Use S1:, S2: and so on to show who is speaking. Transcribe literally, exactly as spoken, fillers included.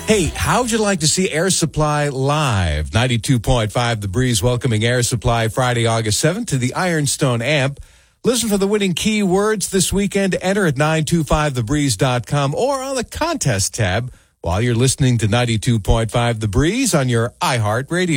S1: Hey, how would you like to see Air Supply live? ninety-two point five The Breeze welcoming Air Supply Friday, August seventh to the Ironstone Amp. Listen for the winning keywords this weekend. Enter at nine two five the breeze dot com or on the contest tab while you're listening to ninety-two point five The Breeze on your iHeart Radio.